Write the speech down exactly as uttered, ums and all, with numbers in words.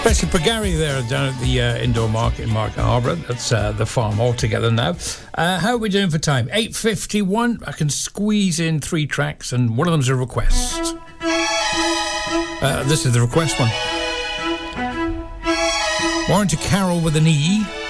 Especially for Gary there down at the uh, indoor market in Market Harbour. That's uh, the farm altogether now. Uh, how are we doing for time? eight fifty-one. I can squeeze in three tracks, and one of them's a request. Uh, this is the request one. Warren to Carol with an E.